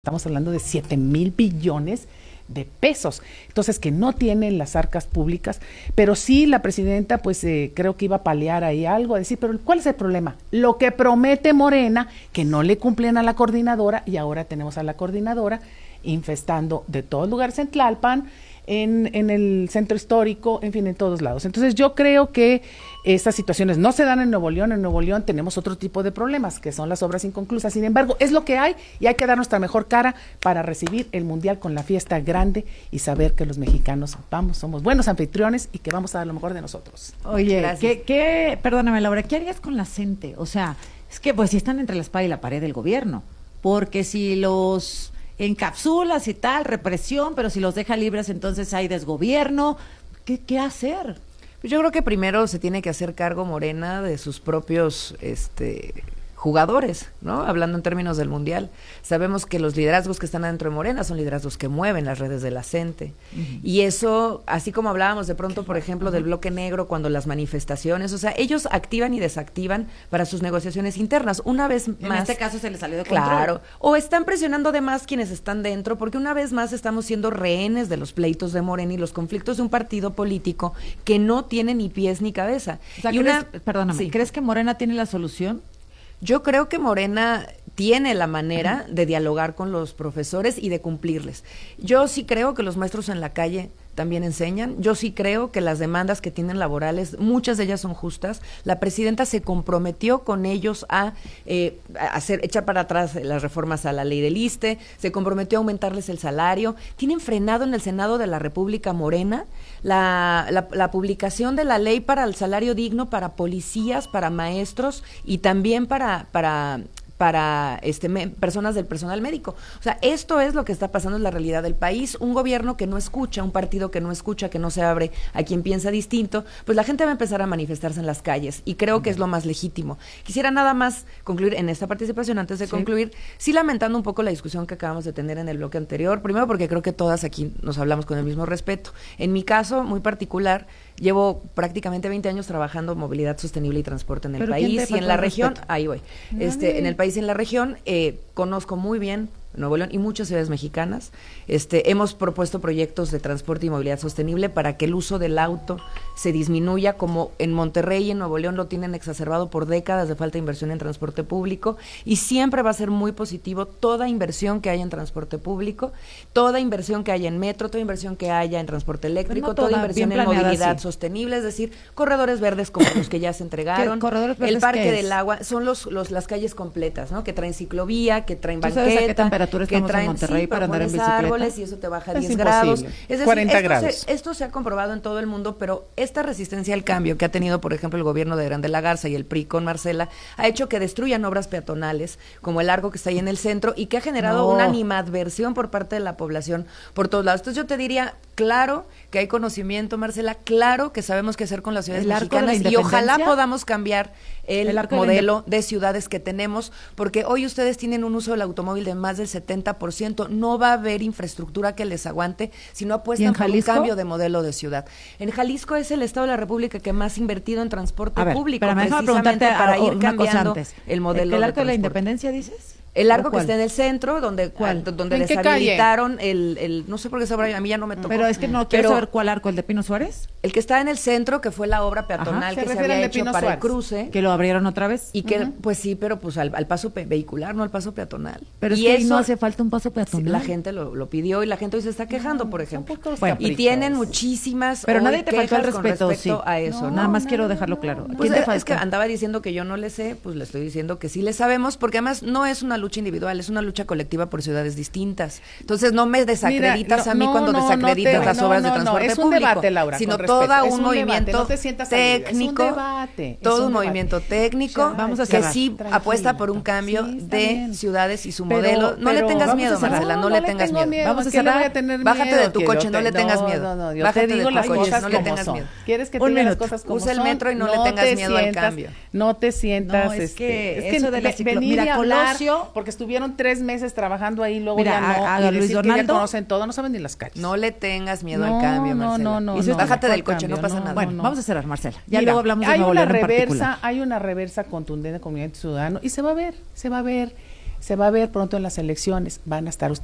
Estamos hablando de 7,000 billones de pesos, entonces que no tienen las arcas públicas, pero sí la presidenta pues creo que iba a paliar ahí algo, a decir, pero ¿cuál es el problema? Lo que promete Morena, que no le cumplen a la coordinadora, y ahora tenemos a la coordinadora infestando de todos lugares en Tlalpan, en el centro histórico, en fin, en todos lados. Entonces yo creo que estas situaciones no se dan en Nuevo León tenemos otro tipo de problemas, que son las obras inconclusas. Sin embargo, es lo que hay y hay que dar nuestra mejor cara para recibir el Mundial con la fiesta grande y saber que los mexicanos somos buenos anfitriones y que vamos a dar lo mejor de nosotros. Oye, perdóname Laura, ¿qué harías con la gente? O sea, es que pues si están entre la espada y la pared del gobierno, porque si los encapsulas y tal, represión, pero si los deja libres entonces hay desgobierno, ¿qué hacer? Pues yo creo que primero se tiene que hacer cargo Morena de sus propios jugadores, ¿no? Hablando en términos del Mundial. Sabemos que los liderazgos que están adentro de Morena son liderazgos que mueven las redes de la gente. Y eso, así como hablábamos de pronto, por ejemplo, del bloque negro, cuando las manifestaciones, o sea, ellos activan y desactivan para sus negociaciones internas. Una vez más... En este caso se les salió de control. Claro. O están presionando de más quienes están dentro, porque una vez más estamos siendo rehenes de los pleitos de Morena y los conflictos de un partido político que no tiene ni pies ni cabeza. O sea, ¿crees que Morena tiene la solución? Yo creo que Morena tiene la manera de dialogar con los profesores y de cumplirles. Yo sí creo que los maestros en la calle también enseñan. Yo sí creo que las demandas que tienen laborales, muchas de ellas son justas. La presidenta se comprometió con ellos a echar para atrás las reformas a la ley del ISSSTE, se comprometió a aumentarles el salario. Tienen frenado en el Senado de la República Morena la publicación de la ley para el salario digno para policías, para maestros y también para personas del personal médico. O sea, esto es lo que está pasando en la realidad del país. Un gobierno que no escucha, un partido que no escucha, que no se abre a quien piensa distinto, pues la gente va a empezar a manifestarse en las calles y creo que es lo más legítimo. Quisiera nada más concluir en esta participación, antes de concluir, sí lamentando un poco la discusión que acabamos de tener en el bloque anterior, primero porque creo que todas aquí nos hablamos con el mismo respeto. En mi caso muy particular, llevo prácticamente 20 años trabajando en movilidad sostenible y transporte en el país y en la región, ahí voy, en el país y en la región, conozco muy bien Nuevo León y muchas ciudades mexicanas. Hemos propuesto proyectos de transporte y movilidad sostenible para que el uso del auto se disminuya, como en Monterrey y en Nuevo León lo tienen exacerbado por décadas de falta de inversión en transporte público, y siempre va a ser muy positivo toda inversión que haya en transporte público, toda inversión que haya en metro, toda inversión que haya en transporte eléctrico, no toda inversión en movilidad sostenible, es decir, corredores verdes como los que ya se entregaron, el Parque del Agua, son las calles completas, ¿no? Que traen ciclovía, que traen banqueta, que traen, en Monterrey para andar en bicicleta, árboles, y eso te baja 10 grados. Es decir, 40 grados. Esto se ha comprobado en todo el mundo, pero esta resistencia al cambio que ha tenido, por ejemplo, el gobierno de Adrián de la Garza y el PRI con Marcela, ha hecho que destruyan obras peatonales, como el Largo que está ahí en el centro, y que ha generado una animadversión por parte de la población por todos lados. Entonces yo te diría, claro que hay conocimiento, Marcela, claro que sabemos qué hacer con las ciudades mexicanas, y ojalá podamos cambiar el modelo de ciudades que tenemos, porque hoy ustedes tienen un uso del automóvil de más del 70%, no va a haber infraestructura que les aguante si no apuestan por un cambio de modelo de ciudad. En Jalisco es el estado de la República que más ha invertido en transporte público, precisamente para ir cambiando el modelo ¿El Arco de la Independencia dices? El Largo que está en el centro, donde deshabilitaron el no sé por qué esa obra a mí ya no me tocó. Pero es que no quiero saber cuál arco, ¿el de Pino Suárez? El que está en el centro, que fue la obra peatonal que se había hecho para el cruce. Que lo abrieron otra vez. Y que, pues sí, pero pues al paso vehicular, no al paso peatonal. Pero es que eso, no hace falta un paso peatonal. Sí, la gente lo pidió y la gente hoy se está quejando, por ejemplo. Y tienen muchísimas pero nadie te faltó el respeto a eso. Nada más quiero dejarlo claro. Pues es que andaba diciendo que yo no le sé, pues le estoy diciendo que sí le sabemos, porque además no es una lucha individual, es una lucha colectiva por ciudades distintas. Entonces no me desacreditas a mí cuando desacreditas las obras de transporte público. Es un debate, Laura, sino todo un movimiento técnico, todo un movimiento técnico que sí apuesta por un cambio de ciudades y su modelo. No le tengas miedo, Marcela, no le tengas miedo. Vamos a cerrar. Bájate de tu coche, no le tengas miedo. Bájate de tu coche, no le tengas miedo. ¿Quieres que te diga las cosas como son? Usa el metro y no le tengas miedo al cambio. No te sientas, es que eso de la venir a hablar, porque estuvieron 3 meses trabajando ahí, luego ya no, y decir que ya conocen todo, no saben ni las calles. No le tengas miedo al cambio, Marcela. No, bájate del coche, no pasa nada. Bueno, vamos a cerrar, Marcela. Ya luego hablamos de Nuevo León en particular. Hay una reversa contundente con Movimiento Ciudadano y se va a ver. se va a ver pronto en las elecciones, van a estar